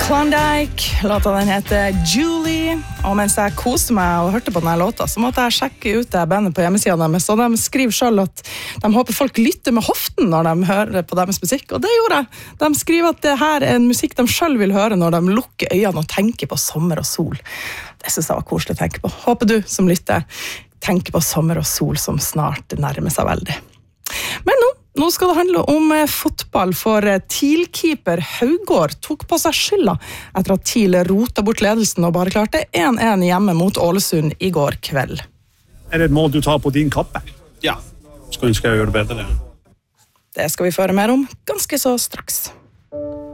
Klondike, låta den heter Julie, og mens jeg koste meg og hørte på denne låta, så måtte jeg sjekke ut det bandet på hjemmesiden deres, og de skriver selv at de håper folk lytter med hoften når de hører på deres musikk, og det gjorde jeg. De skriver at det her er en musikk de selv vil høre når de lukker øynene og tenker på sommer og sol. Det synes jeg var koselig å tenke på. Håper du som lytter tenker på sommer og sol som snart nærmer seg veldig. Men nå skal det handle om fotball, for TIL-keeper Haugård tok på seg skylda etter at TIL rotet bort ledelsen og bare klarte 1-1 hjemme mot Ålesund i går kveld. Det et mål du tar på din kappe? Ja, skal jeg gjøre bedre. Det skal vi føre mer om ganske så straks.